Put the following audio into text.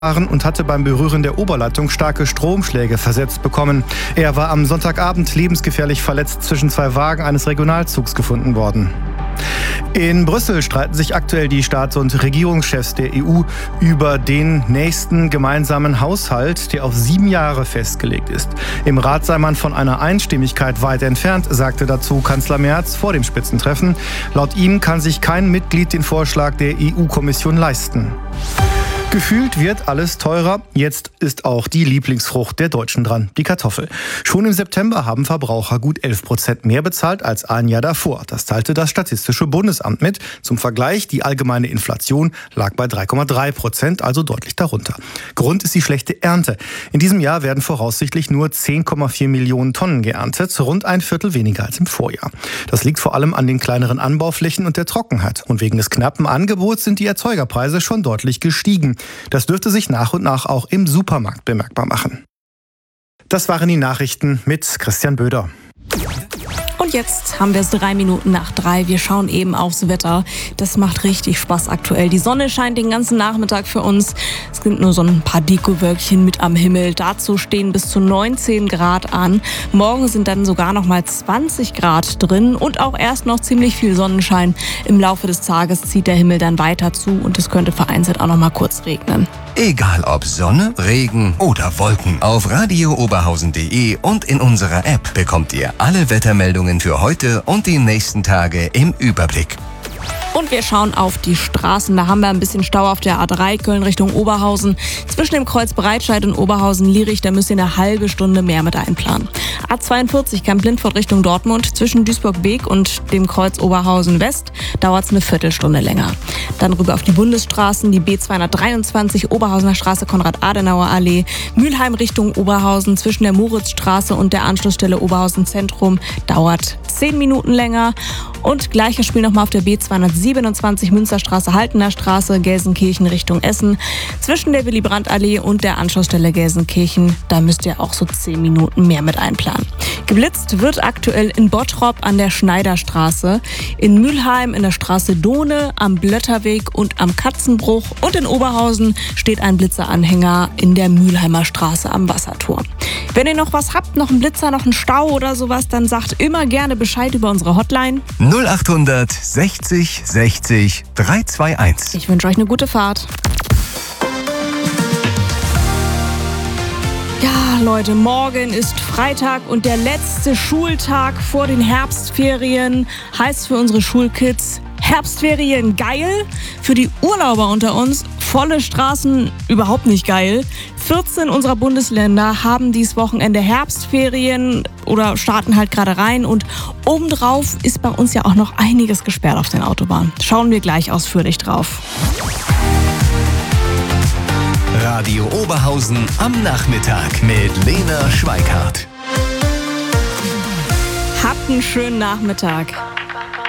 und hatte beim Berühren der Oberleitung starke Stromschläge versetzt bekommen. Er war am Sonntagabend lebensgefährlich verletzt zwischen zwei Wagen eines Regionalzugs gefunden worden. In Brüssel streiten sich aktuell die Staats- und Regierungschefs der EU über den nächsten gemeinsamen Haushalt, der auf 7 Jahre festgelegt ist. Im Rat sei man von einer Einstimmigkeit weit entfernt, sagte dazu Kanzler Merz vor dem Spitzentreffen. Laut ihm kann sich kein Mitglied den Vorschlag der EU-Kommission leisten. Gefühlt wird alles teurer. Jetzt ist auch die Lieblingsfrucht der Deutschen dran, die Kartoffel. Schon im September haben Verbraucher gut 11% mehr bezahlt als ein Jahr davor. Das teilte das Statistische Bundesamt mit. Zum Vergleich, die allgemeine Inflation lag bei 3,3%, also deutlich darunter. Grund ist die schlechte Ernte. In diesem Jahr werden voraussichtlich nur 10,4 Millionen Tonnen geerntet, rund ein Viertel weniger als im Vorjahr. Das liegt vor allem an den kleineren Anbauflächen und der Trockenheit. Und wegen des knappen Angebots sind die Erzeugerpreise schon deutlich gestiegen. Das dürfte sich nach und nach auch im Supermarkt bemerkbar machen. Das waren die Nachrichten mit Christian Böder. Und jetzt haben wir es 3 Minuten nach 3. Wir schauen eben aufs Wetter. Das macht richtig Spaß aktuell. Die Sonne scheint den ganzen Nachmittag für uns. Es sind nur so ein paar Dekowölkchen mit am Himmel. Dazu stehen bis zu 19 Grad an. Morgen sind dann sogar noch mal 20 Grad drin und auch erst noch ziemlich viel Sonnenschein. Im Laufe des Tages zieht der Himmel dann weiter zu und es könnte vereinzelt auch noch mal kurz regnen. Egal ob Sonne, Regen oder Wolken, auf radiooberhausen.de und in unserer App bekommt ihr alle Wettermeldungen für heute und die nächsten Tage im Überblick. Und wir schauen auf die Straßen. Da haben wir ein bisschen Stau auf der A3 Köln Richtung Oberhausen. Zwischen dem Kreuz Breitscheid und Oberhausen-Lierich, da müsst ihr eine halbe Stunde mehr mit einplanen. A42 Kemp-Lindfort Richtung Dortmund. Zwischen Duisburg-Beek und dem Kreuz Oberhausen-West dauert es eine Viertelstunde länger. Dann rüber auf die Bundesstraßen, die B223 Oberhausener Straße, Konrad-Adenauer-Allee. Mülheim Richtung Oberhausen zwischen der Moritzstraße und der Anschlussstelle Oberhausen Zentrum dauert 10 Minuten länger. Und gleiches Spiel nochmal auf der B227 Münsterstraße, Haltener Straße, Gelsenkirchen Richtung Essen. Zwischen der Willy-Brandt-Allee und der Anschlussstelle Gelsenkirchen, da müsst ihr auch so 10 Minuten mehr mit einplanen. Geblitzt wird aktuell in Bottrop an der Schneiderstraße, in Mülheim in der Straße Dohne, am Blötterweg und am Katzenbruch. Und in Oberhausen steht ein Blitzeranhänger in der Mülheimer Straße am Wasserturm. Wenn ihr noch was habt, noch einen Blitzer, noch einen Stau oder sowas, dann sagt immer gerne Bescheid über unsere Hotline 0800 60 60 321. Ich wünsche euch eine gute Fahrt. Ja, Leute, morgen ist Freitag und der letzte Schultag vor den Herbstferien. Heißt für unsere Schulkids, Herbstferien geil, für die Urlauber unter uns volle Straßen überhaupt nicht geil. 14 unserer Bundesländer haben dieses Wochenende Herbstferien oder starten halt gerade rein und obendrauf ist bei uns ja auch noch einiges gesperrt auf den Autobahnen. Schauen wir gleich ausführlich drauf. Radio Oberhausen am Nachmittag mit Lena Schweikart. Habt einen schönen Nachmittag.